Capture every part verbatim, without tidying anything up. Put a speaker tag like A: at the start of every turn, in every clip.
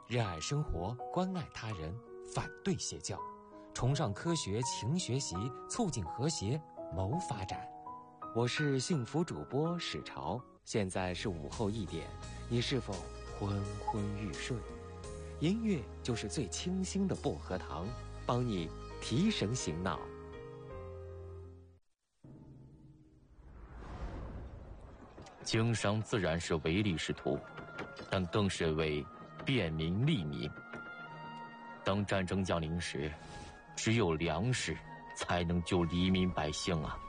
A: 热爱生活，关爱他人，反对邪教，崇尚科学，勤学习，促进和谐，谋发展。我是幸福主播史潮，现在是午后一点，你是否昏昏欲睡？音乐就是最清新的薄荷糖，帮你提神醒脑。
B: 经商自然是唯利是图，但更是为便民利民。当战争降临时，只有粮食才能救黎民百姓啊！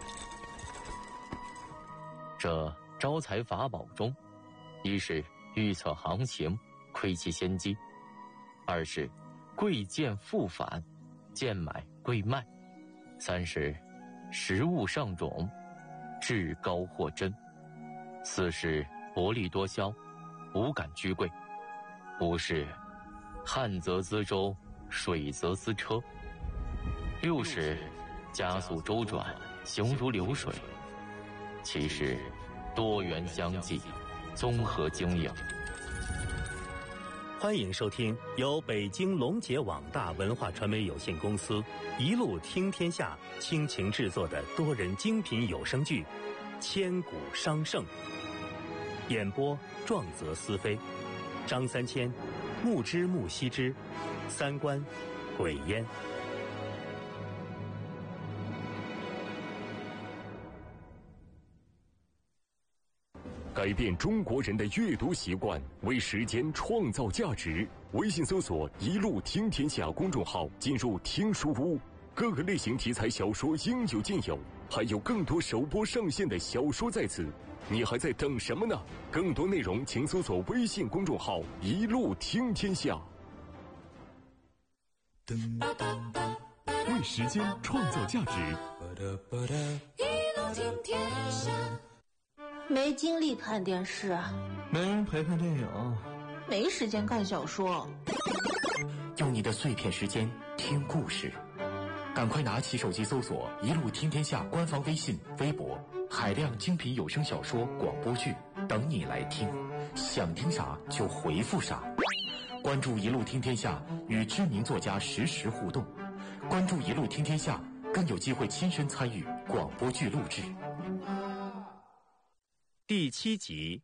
B: 这招财法宝中，一是预测行情，窥其先机；二是贵贱复返，贱买贵卖；三是食物上种，至高货真；四是薄利多销，无感居贵；五是旱则资舟，水则资车；六是加速周转，行如流水；七是多元相济，综合经营。
C: 欢迎收听由北京龙杰网大文化传媒有限公司一路听天下倾情制作的多人精品有声剧《千古商圣》，演播壮则思飞，张三千、木之木西之，三观鬼烟。
D: 改变中国人的阅读习惯，为时间创造价值。微信搜索“一路听天下”公众号，进入听书屋，各个类型题材小说应有尽有，还有更多首播上线的小说在此。你还在等什么呢？更多内容请搜索微信公众号“一路听天下”。为时间创造价值。
E: 一路听天下。
F: 没精力看电视，
G: 没人陪看电影，
F: 没时间看小说，
H: 用你的碎片时间听故事，赶快拿起手机搜索一路听天下官方微信微博，海量精品有声小说广播剧等你来听，想听啥就回复啥。关注一路听天下，与知名作家实时互动，关注一路听天下，更有机会亲身参与广播剧录制。
C: 第七集。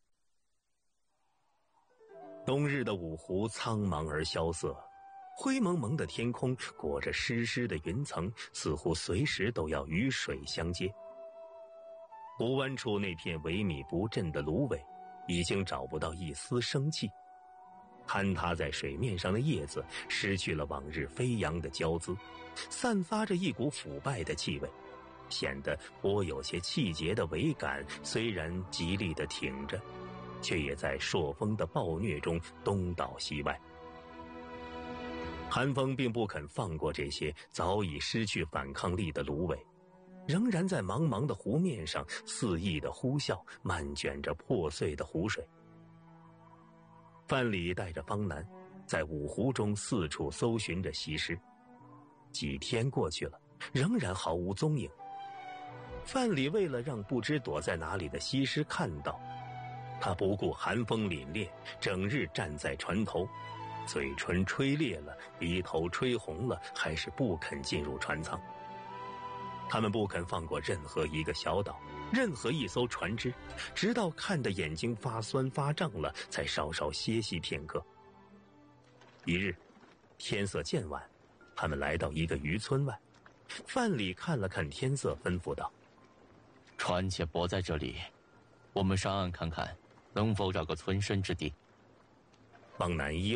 C: 冬日的五湖苍茫而萧瑟，灰蒙蒙的天空裹着湿湿的云层，似乎随时都要与水相接。湖湾处那片萎靡不振的芦苇已经找不到一丝生气，坍塌在水面上的叶子失去了往日飞扬的娇姿，散发着一股腐败的气味，显得颇有些气节的桅杆虽然极力地挺着，却也在朔风的暴虐中东倒西歪。寒风并不肯放过这些早已失去反抗力的芦苇，仍然在茫茫的湖面上肆意地呼啸，漫卷着破碎的湖水。范蠡带着方南在五湖中四处搜寻着西施，几天过去了，仍然毫无踪影。范蠡为了让不知躲在哪里的西施看到，他不顾寒风凛冽，整日站在船头，嘴唇吹裂了，鼻头吹红了，还是不肯进入船舱。他们不肯放过任何一个小岛，任何一艘船只，直到看得眼睛发酸发胀了，才稍稍歇息片刻。一日，天色渐晚，他们来到一个渔村外。范蠡看了看天色，吩咐道：
B: 船且泊在这里，我们上岸看看能否找个存身之地。
C: 方南依